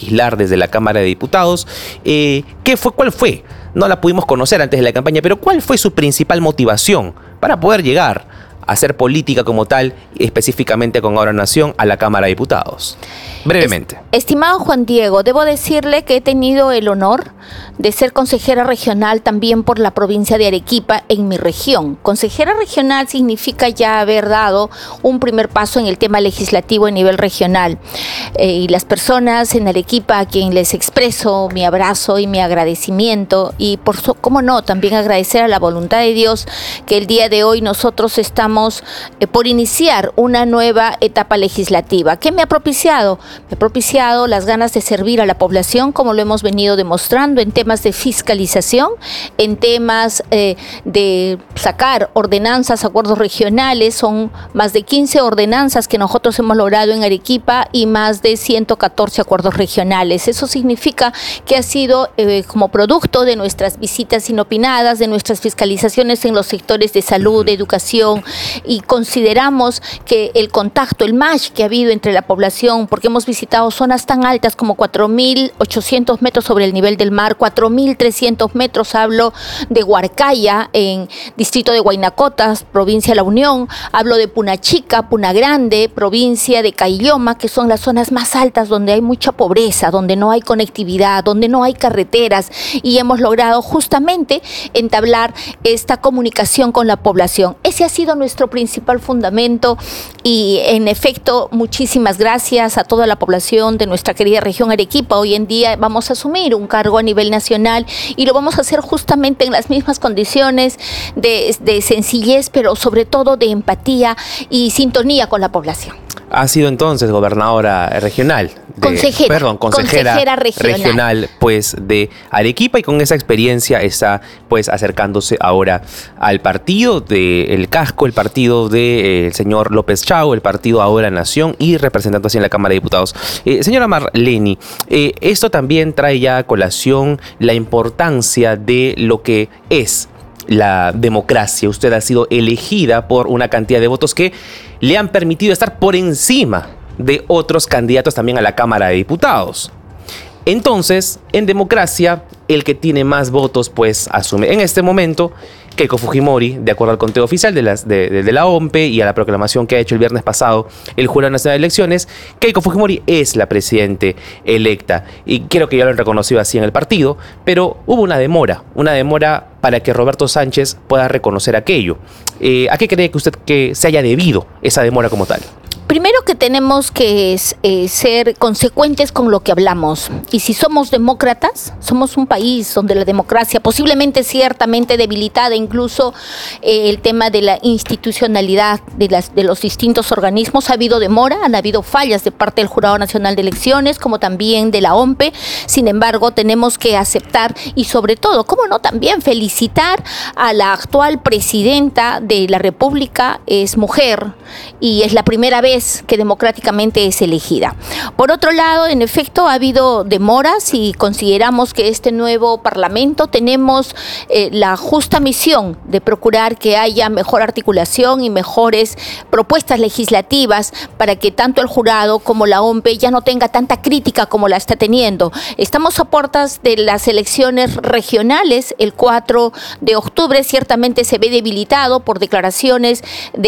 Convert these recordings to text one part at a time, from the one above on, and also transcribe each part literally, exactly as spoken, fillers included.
legislar desde la Cámara de Diputados. Eh, ¿qué fue, ¿Cuál fue? No la pudimos conocer antes de la campaña, pero ¿cuál fue su principal motivación para poder llegar a hacer política como tal, específicamente con Ahora Nación, a la Cámara de Diputados? Brevemente. Estimado Juan Diego, debo decirle que he tenido el honor de ser consejera regional también por la provincia de Arequipa en mi región. Consejera regional significa ya haber dado un primer paso en el tema legislativo a nivel regional. Eh, y las personas en Arequipa a quien les expreso mi abrazo y mi agradecimiento, y por so, cómo no, también agradecer a la voluntad de Dios que el día de hoy nosotros estamos eh, por iniciar una nueva etapa legislativa. ¿Qué me ha propiciado? Me ha propiciado las ganas de servir a la población, como lo hemos venido demostrando en temas de fiscalización, en temas eh, de sacar ordenanzas, acuerdos regionales. Son más de quince ordenanzas que nosotros hemos logrado en Arequipa y más de ciento catorce acuerdos regionales. Eso significa que ha sido eh, como producto de nuestras visitas inopinadas, de nuestras fiscalizaciones en los sectores de salud, de educación, y consideramos que el contacto, el match que ha habido entre la población, porque hemos visitado zonas tan altas como cuatro mil ochocientos metros sobre el nivel del mar, cuatro mil trescientos metros, hablo de Huarcaya, en distrito de Huaynacotas, provincia de La Unión, hablo de Punachica, Puna Grande, provincia de Caylloma, que son las zonas más altas donde hay mucha pobreza, donde no hay conectividad, donde no hay carreteras, y hemos logrado justamente entablar esta comunicación con la población. Ese ha sido nuestro principal fundamento y, en efecto, muchísimas gracias a toda la población de nuestra querida región Arequipa. Hoy en día vamos a asumir un cargo a nivel nacional y lo vamos a hacer justamente en las mismas condiciones de, de sencillez, pero sobre todo de empatía y sintonía con la población. Ha sido entonces gobernadora regional. De, consejera. Perdón, consejera, consejera regional. regional, pues, de Arequipa, y con esa experiencia está, pues, acercándose ahora al partido del Casco, el partido del eh, señor López Chau, el partido Ahora Nación, y representando así en la Cámara de Diputados. Eh, señora Marleni, eh, esto también trae ya a colación la importancia de lo que es la democracia. Usted ha sido elegida por una cantidad de votos que le han permitido estar por encima de otros candidatos también a la Cámara de Diputados. Entonces, en democracia, el que tiene más votos, pues, asume. En este momento, Keiko Fujimori, de acuerdo al conteo oficial de, las, de, de, de la O M P E y a la proclamación que ha hecho el viernes pasado el Jurado Nacional de Elecciones, Keiko Fujimori es la presidente electa. Y creo que ya lo han reconocido así en el partido, pero hubo una demora, una demora para que Roberto Sánchez pueda reconocer aquello. Eh, ¿A qué cree que usted que se haya debido esa demora como tal? Primero que tenemos que eh, ser consecuentes con lo que hablamos. Y si somos demócratas, somos un país donde la democracia, posiblemente ciertamente debilitada, incluso eh, el tema de la institucionalidad de, las, de los distintos organismos, ha habido demora, han habido fallas de parte del Jurado Nacional de Elecciones, como también de la O M P E. Sin embargo, tenemos que aceptar y, sobre todo, cómo no, también felicitar a la actual presidenta de la República. Es mujer y es la primera vez que democráticamente es elegida. Por otro lado, en efecto, ha habido demoras y consideramos que este nuevo Parlamento tenemos eh, la justa misión de procurar que haya mejor articulación y mejores propuestas legislativas para que tanto el jurado como la O M P E ya no tenga tanta crítica como la está teniendo. Estamos a puertas de las elecciones regionales. El cuatro de octubre ciertamente se ve debilitado por declaraciones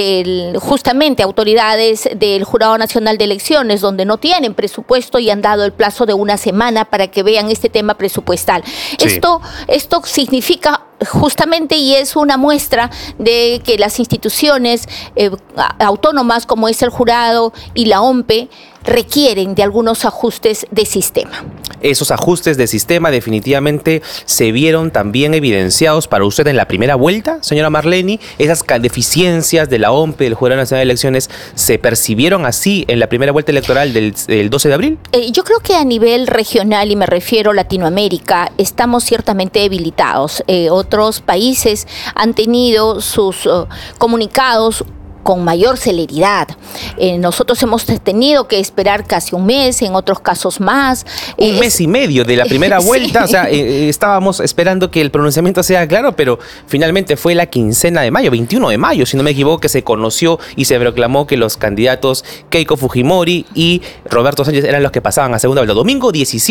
de justamente autoridades del Jurado Nacional de Elecciones, donde no tienen presupuesto y han dado el plazo de una semana para que vean este tema presupuestal. Sí. Esto, esto significa justamente, y es una muestra de que las instituciones eh, autónomas como es el jurado y la O M P E requieren de algunos ajustes de sistema. Esos ajustes de sistema definitivamente se vieron también evidenciados para usted en la primera vuelta, señora Marleni. Esas deficiencias de la O M P E, del Jurado Nacional de Elecciones, ¿se percibieron así en la primera vuelta electoral del, del doce de abril? Eh, yo creo que a nivel regional, y me refiero a Latinoamérica, estamos ciertamente debilitados. Eh, otros países han tenido sus uh, comunicados con mayor celeridad. Eh, nosotros hemos tenido que esperar casi un mes, en otros casos más. Un eh, mes y medio de la primera vuelta, sí. O sea, eh, estábamos esperando que el pronunciamiento sea claro, pero finalmente fue la quincena de mayo, veintiuno de mayo, si no me equivoco, que se conoció y se proclamó que los candidatos Keiko Fujimori y Roberto Sánchez eran los que pasaban a segunda vuelta. Domingo diecisiete